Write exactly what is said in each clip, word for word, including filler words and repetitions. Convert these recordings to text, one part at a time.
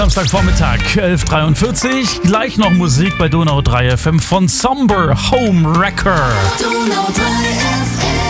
Samstagvormittag, elf Uhr dreiundvierzig. Gleich noch Musik bei Donau drei F M von Somber Home Wrecker. Donau drei F M.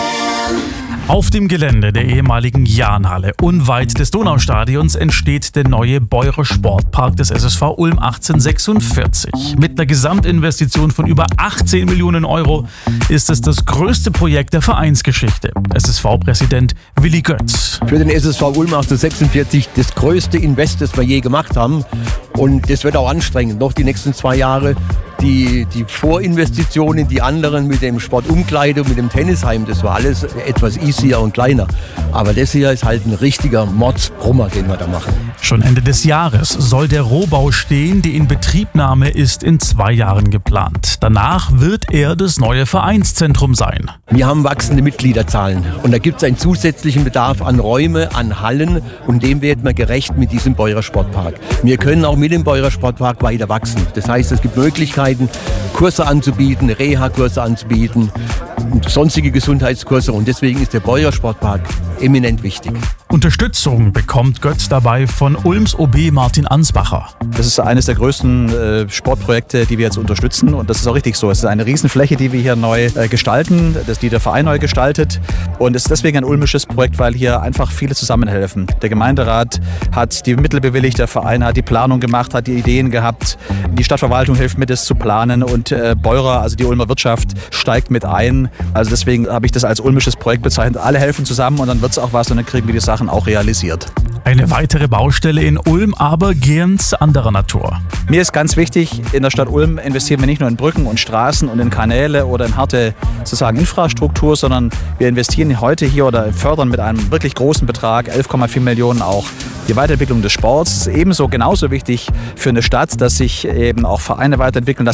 Auf dem Gelände der ehemaligen Jahnhalle unweit des Donaustadions entsteht der neue Beurer Sportpark des S S V Ulm achtzehnhundertsechsundvierzig. Mit einer Gesamtinvestition von über achtzehn Millionen Euro ist es das größte Projekt der Vereinsgeschichte. S S V-Präsident Willi Götz. Für den S S V Ulm achtzehnhundertsechsundvierzig das größte Invest, das wir je gemacht haben. Und das wird auch anstrengend, noch die nächsten zwei Jahre. Die, die Vorinvestitionen, die anderen mit dem Sportumkleide und mit dem Tennisheim, das war alles etwas easier und kleiner. Aber das hier ist halt ein richtiger Mordsbrummer, den wir da machen. Schon Ende des Jahres soll der Rohbau stehen. Die Inbetriebnahme ist in zwei Jahren geplant. Danach wird er das neue Vereinszentrum sein. Wir haben wachsende Mitgliederzahlen und da gibt es einen zusätzlichen Bedarf an Räume, an Hallen und dem wird man gerecht mit diesem Beurer Sportpark. Wir können auch mit dem Beurer Sportpark weiter wachsen. Das heißt, es gibt Möglichkeiten, Kurse anzubieten, Reha-Kurse anzubieten, sonstige Gesundheitskurse und deswegen ist der Beurer Sportpark eminent wichtig. Unterstützung bekommt Götz dabei von Ulms O B Martin Ansbacher. Das ist eines der größten äh, Sportprojekte, die wir jetzt unterstützen und das ist auch richtig so. Es ist eine Riesenfläche, die wir hier neu äh, gestalten, das die der Verein neu gestaltet und es ist deswegen ein ulmisches Projekt, weil hier einfach viele zusammenhelfen. Der Gemeinderat hat die Mittel bewilligt, der Verein hat die Planung gemacht, hat die Ideen gehabt, die Stadtverwaltung hilft mit, es zu planen und äh, Beurer, also die Ulmer Wirtschaft, steigt mit ein. Also deswegen habe ich das als ulmisches Projekt bezeichnet. Alle helfen zusammen und dann wird es auch was und dann kriegen wir die Sachen auch realisiert. Eine weitere Baustelle in Ulm, aber ganz anderer Natur. Mir ist ganz wichtig, in der Stadt Ulm investieren wir nicht nur in Brücken und Straßen und in Kanäle oder in harte sozusagen Infrastruktur, sondern wir investieren heute hier oder fördern mit einem wirklich großen Betrag, elf Komma vier Millionen auch, die Weiterentwicklung des Sports. Es ist ebenso genauso wichtig für eine Stadt, dass sich eben auch Vereine weiterentwickeln, dass